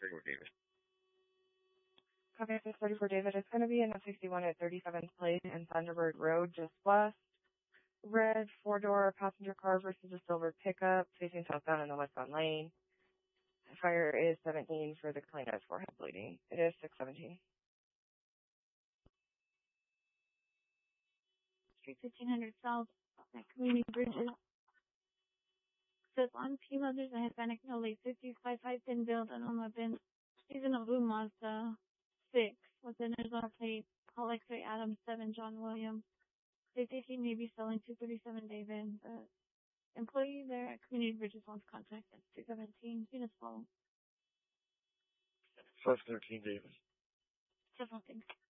34 David. Copy 634 David. It's going to be in the 61 at 37th Place and Thunderbird Road, just west. Red 4-door passenger car versus a silver pickup facing southbound in the westbound lane. Fire is 17 for the complaint of forehead bleeding. It is 617. Street 1500 South at Community Bridges. Says on P Mothers and Hispanic No Late 50s 55 pin build and on my bin. Season of Blue Mazda 6 with an Arizona plate. Call X-ray Adam 7 John Williams. Safety may be selling 237 David. The employee there at Community Bridges wants contact at 217. Units follow. 513 David. Several things.